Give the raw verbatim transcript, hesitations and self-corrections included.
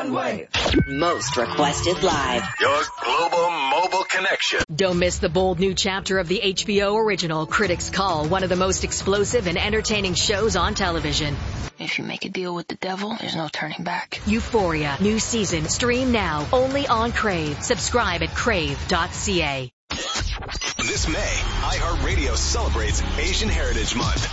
one way. Most requested live. Your global mobile connection. Don't miss the bold new chapter of the H B O original Critics Call, one of the most explosive and entertaining shows on television. If you make a deal with the devil, there's no turning back. Euphoria, new season, stream now, only on Crave. Subscribe at crave dot c a. This May, iHeartRadio celebrates Asian Heritage Month.